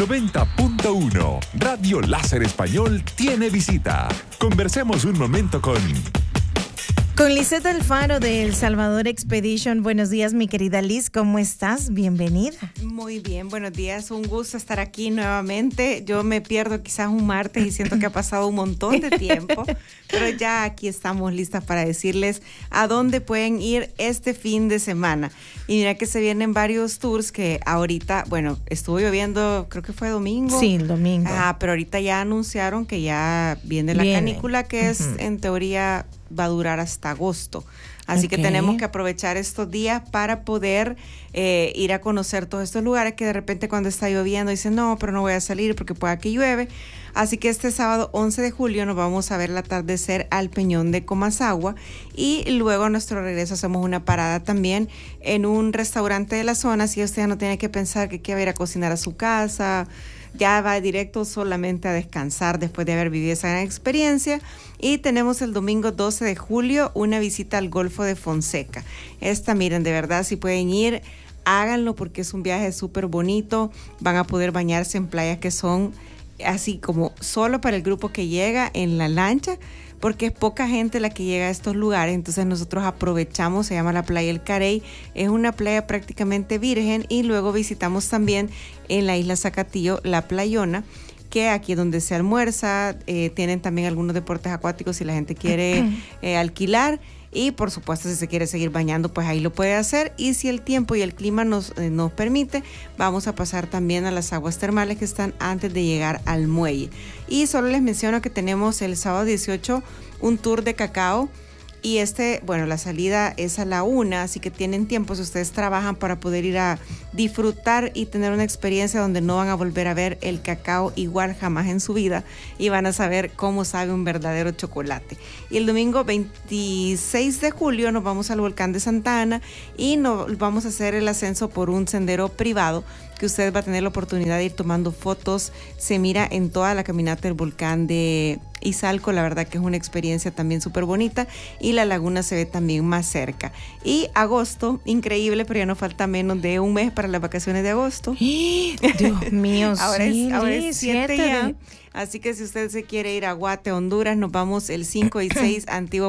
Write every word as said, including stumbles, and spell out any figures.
noventa punto uno. Radio Láser Español tiene visita. Conversemos un momento con... Con Lisette Alfaro de El Salvador Expedition. Buenos días, mi querida Liz, ¿cómo estás? Bienvenida. Muy bien, buenos días, un gusto estar aquí nuevamente. Yo me pierdo quizás un martes y siento que ha pasado un montón de tiempo, pero ya aquí estamos listas para decirles a dónde pueden ir este fin de semana. Y mira que se vienen varios tours que ahorita, bueno, estuvo lloviendo, creo que fue domingo. Sí, el domingo. Ah, pero ahorita ya anunciaron que ya viene la Viene. canícula, que es, Uh-huh. en teoría, va a durar hasta agosto. Así Okay. que tenemos que aprovechar estos días para poder eh, ir a conocer todos estos lugares que de repente cuando está lloviendo dicen, no, pero no voy a salir porque pueda que llueve. Así que este sábado once de julio nos vamos a ver el atardecer al Peñón de Comasagua y luego a nuestro regreso hacemos una parada también en un restaurante de la zona, así usted ya no tiene que pensar que quiere ir a cocinar a su casa, ya va directo solamente a descansar después de haber vivido esa gran experiencia. Y tenemos el domingo doce de julio una visita al Golfo de Fonseca. Esta, miren, de verdad, si pueden ir, háganlo porque es un viaje súper bonito. Van a poder bañarse en playas que son así como solo para el grupo que llega en la lancha, porque es poca gente la que llega a estos lugares, entonces nosotros aprovechamos, se llama la playa El Carey, es una playa prácticamente virgen, y luego visitamos también en la isla Zacatillo la Playona, que aquí es donde se almuerza, eh, tienen también algunos deportes acuáticos si la gente quiere eh, alquilar. Y por supuesto, si se quiere seguir bañando, pues ahí lo puede hacer. Y si el tiempo y el clima nos, eh, nos permite, vamos a pasar también a las aguas termales que están antes de llegar al muelle. Y solo les menciono que tenemos el sábado dieciocho un tour de cacao. Y este, bueno, la salida es a la una, así que tienen tiempo si ustedes trabajan para poder ir a disfrutar y tener una experiencia donde no van a volver a ver el cacao igual jamás en su vida y van a saber cómo sabe un verdadero chocolate. Y el domingo veintiséis de julio nos vamos al volcán de Santa Ana y nos vamos a hacer el ascenso por un sendero privado que usted va a tener la oportunidad de ir tomando fotos. Se mira en toda la caminata del volcán de Izalco, la verdad que es una experiencia también súper bonita y la laguna se ve también más cerca. Y agosto, increíble, pero ya nos falta menos de un mes para las vacaciones de agosto. Dios mío, ahora sí, es, ahora es Liz, siete siete ya. de- Así que si usted se quiere ir a Guate, Honduras, nos vamos el cinco y seis, Antigua